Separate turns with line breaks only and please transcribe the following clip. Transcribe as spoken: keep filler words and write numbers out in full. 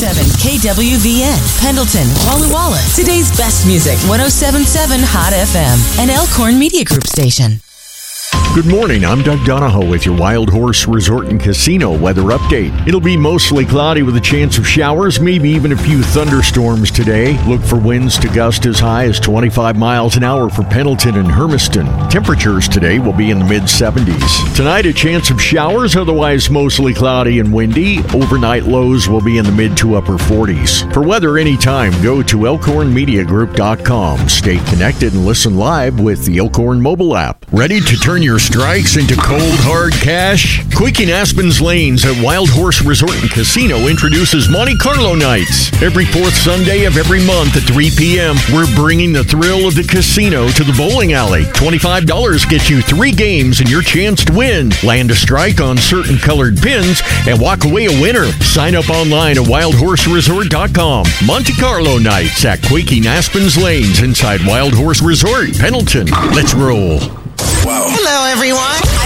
seven K W V N, Pendleton, Walla Walla. Today's best music, one oh seven point seven Hot F M, an Elkhorn Media Group station.
Good morning, I'm Doug Donahoe with your Wild Horse Resort and Casino weather update. It'll be mostly cloudy with a chance of showers, maybe even a few thunderstorms today. Look for winds to gust as high as twenty-five miles an hour for Pendleton and Hermiston. Temperatures today will be in the mid seventies. Tonight, a chance of showers, otherwise mostly cloudy and windy. Overnight lows will be in the mid to upper forties. For weather anytime, go to elkhorn media group dot com. Stay connected and listen live with the Elkhorn mobile app. Ready to turn your strikes into cold, hard cash? Quaking Aspen's Lanes at Wild Horse Resort and Casino introduces Monte Carlo nights. Every fourth Sunday of every month at three p.m., we're bringing the thrill of the casino to the bowling alley. twenty-five dollars gets you three games and your chance to win. Land a strike on certain colored pins and walk away a winner. Sign up online at wild horse resort dot com. Monte Carlo nights at Quaking Aspen's Lanes inside Wild Horse Resort, Pendleton. Let's roll.
Wow. Hello, everyone.